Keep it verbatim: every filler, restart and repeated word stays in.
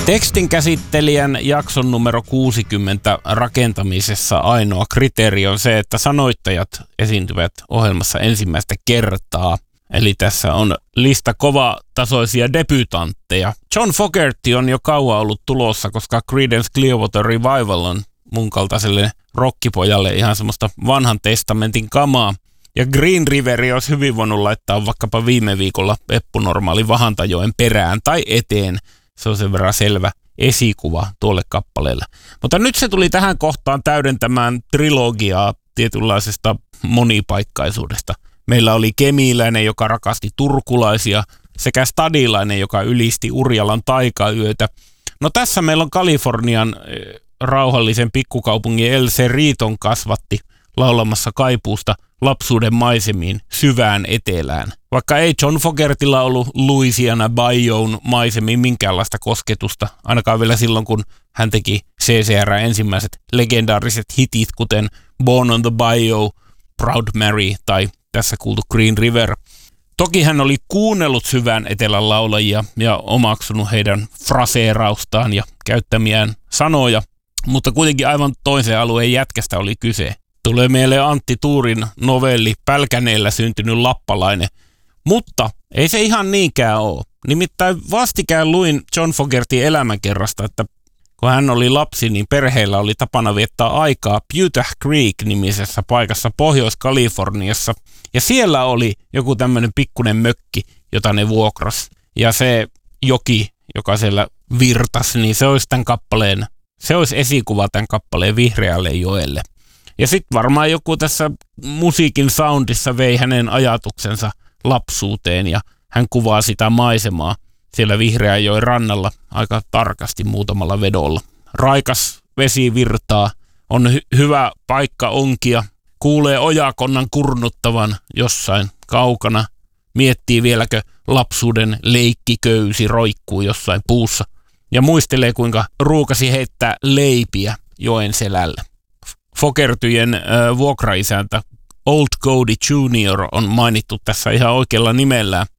Tekstin käsittelijän jakson numero kuusikymmentä rakentamisessa ainoa kriteeri on se, että sanoittajat esiintyvät ohjelmassa ensimmäistä kertaa. Eli tässä on lista kovatasoisia debutantteja. John Fogerty on jo kauan ollut tulossa, koska Creedence Clearwater Revival on mun kaltaiselle rockipojalle ihan semmoista vanhan testamentin kamaa. Ja Green Riveri olisi hyvin voinut laittaa vaikkapa viime viikolla Eppu Normaali Vahantajoen perään tai eteen. Se on sen verran selvä esikuva tuolle kappaleelle. Mutta nyt se tuli tähän kohtaan täydentämään trilogiaa tietynlaisesta monipaikkaisuudesta. Meillä oli kemiläinen, joka rakasti turkulaisia, sekä stadilainen, joka ylisti Urjalan taikayötä. No tässä meillä on Kalifornian rauhallisen pikkukaupungin El Cerriton kasvatti laulamassa kaipuusta lapsuuden maisemiin syvään etelään. Vaikka ei John Fogertylla ollut Louisiana Bayou'n maisemiin minkäänlaista kosketusta, ainakaan vielä silloin, kun hän teki C C R ensimmäiset legendaariset hitit, kuten Born on the Bayou, Proud Mary tai tässä kuultu Green River. Toki hän oli kuunnellut syvään etelän laulajia ja omaksunut heidän fraseeraustaan ja käyttämiään sanoja, mutta kuitenkin aivan toisen alueen jätkästä oli kyse. Tulee mieleen Antti Tuurin novelli Pälkäneellä syntynyt lappalainen, mutta ei se ihan niinkään ole. Nimittäin vastikään luin John Fogertyn elämänkerrasta, että kun hän oli lapsi, niin perheellä oli tapana viettää aikaa Putah Creek-nimisessä paikassa Pohjois-Kaliforniassa. Ja siellä oli joku tämmöinen pikkunen mökki, jota ne vuokras. Ja se joki, joka siellä virtasi, niin se olisi tämän kappaleen, se olisi esikuva tämän kappaleen Vihreälle joelle. Ja sitten varmaan joku tässä musiikin soundissa vei hänen ajatuksensa lapsuuteen ja hän kuvaa sitä maisemaa siellä Vihreänjoen rannalla aika tarkasti muutamalla vedolla. Raikas vesi virtaa, on hy- hyvä paikka onkia, kuulee ojakonnan kurnuttavan jossain kaukana, miettii vieläkö lapsuuden leikkiköysi roikkuu jossain puussa ja muistelee kuinka ruukasi heittää leipiä joen selälle. Fogertyjen äh, vuokraisäntä Old Cody junior on mainittu tässä ihan oikealla nimellään.